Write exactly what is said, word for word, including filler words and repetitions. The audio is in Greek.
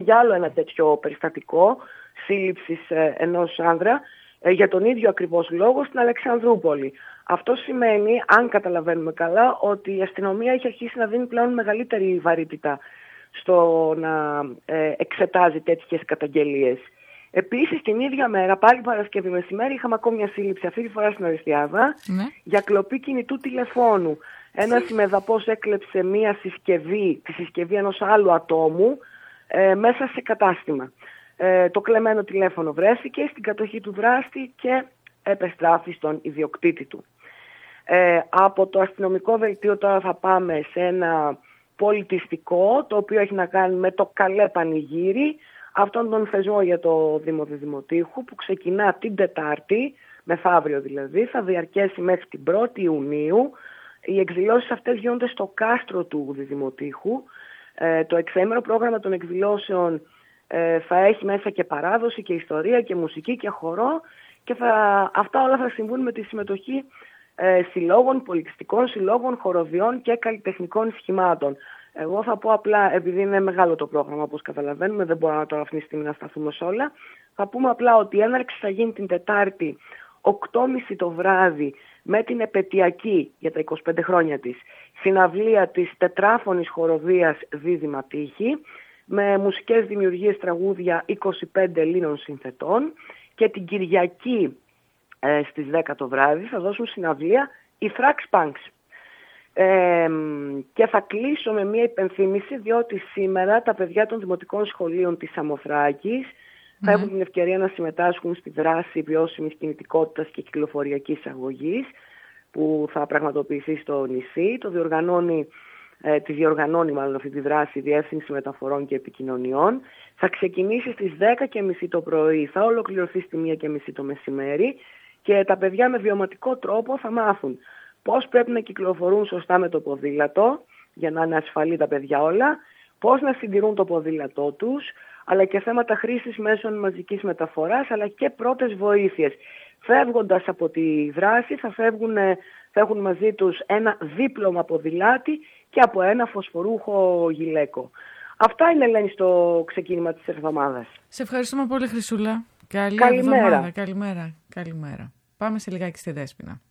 για άλλο ένα τέτοιο περιστατικό σύλληψης ενός άνδρα για τον ίδιο ακριβώς λόγο στην Αλεξανδρούπολη. Αυτό σημαίνει, αν καταλαβαίνουμε καλά, ότι η αστυνομία έχει αρχίσει να δίνει πλέον μεγαλύτερη βαρύτητα στο να ε, εξετάζει τέτοιες καταγγελίες. Επίσης, την ίδια μέρα, πάλι Παρασκευή μεσημέρι, είχαμε ακόμη μια σύλληψη, αυτή τη φορά στην Οριστιάδα, ναι. για κλοπή κινητού τηλεφώνου. Ένας ημεδαπός έκλεψε μια συσκευή, τη συσκευή ενός άλλου ατόμου, ε, μέσα σε κατάστημα. Ε, το κλεμμένο τηλέφωνο βρέθηκε στην κατοχή του δράστη και επεστράφη στον ιδιοκτήτη του. Ε, από το αστυνομικό δελτίο τώρα θα πάμε σε ένα πολιτιστικό, το οποίο έχει να κάνει με το καλέ πανηγύρι, αυτόν τον θεσμό για το Δήμο Διδημοτήχου, που ξεκινά την Τετάρτη, μεθαύριο δηλαδή, θα διαρκέσει μέχρι την πρώτη Ιουνίου. Οι εκδηλώσεις αυτές γίνονται στο κάστρο του Διδημοτήχου. Ε, το εξαήμερο πρόγραμμα των εκδηλώσεων ε, θα έχει μέσα και παράδοση και ιστορία και μουσική και χορό, και θα, αυτά όλα θα συμβούν με τη συμμετοχή ε, συλλόγων, πολιτιστικών συλλόγων, χοροδιών και καλλιτεχνικών σχημάτων. Εγώ θα πω απλά, επειδή είναι μεγάλο το πρόγραμμα όπως καταλαβαίνουμε, δεν μπορούμε τώρα αυτή τη στιγμή να σταθούμε σε όλα, θα πούμε απλά ότι η έναρξη θα γίνει την Τετάρτη οκτώ και μισή το βράδυ με την επετειακή για τα είκοσι πέντε χρόνια της συναυλία της τετράφωνης χοροδίας Δίδυμα Τύχη, με μουσικές δημιουργίες τραγούδια είκοσι πέντε Ελλήνων συνθετών, και την Κυριακή ε, στις δέκα το βράδυ θα δώσουν συναυλία οι Frax Punks. Ε, και θα κλείσω με μια υπενθύμηση, διότι σήμερα τα παιδιά των δημοτικών σχολείων της Σαμοθράκης mm. θα έχουν την ευκαιρία να συμμετάσχουν στη δράση βιώσιμης κινητικότητας και κυκλοφοριακής αγωγής που θα πραγματοποιηθεί στο νησί. Το διοργανώνει, ε, τη διοργανώνει μάλλον αυτή τη δράση η Διεύθυνση Μεταφορών και Επικοινωνιών. Θα ξεκινήσει στις δέκα και μισή το πρωί, θα ολοκληρωθεί στη μία και μισή το μεσημέρι, και τα παιδιά με βιωματικό τρόπο θα μάθουν πώς πρέπει να κυκλοφορούν σωστά με το ποδήλατο, για να είναι ασφαλή τα παιδιά όλα, πώς να συντηρούν το ποδήλατό τους, αλλά και θέματα χρήσης μέσων μαζικής μεταφοράς, αλλά και πρώτες βοήθειες. Φεύγοντας από τη δράση θα, φεύγουν, θα έχουν μαζί τους ένα δίπλωμα ποδηλάτη και από ένα φωσφορούχο γυλαίκο. Αυτά είναι, Ελένη, στο ξεκίνημα της εβδομάδας. Σε ευχαριστούμε πολύ, Χρυσούλα. Καλή Καλημέρα. εβδομάδα. Καλημέρα. Καλημέρα. Πάμε σε λιγάκι στη Δέσποινα.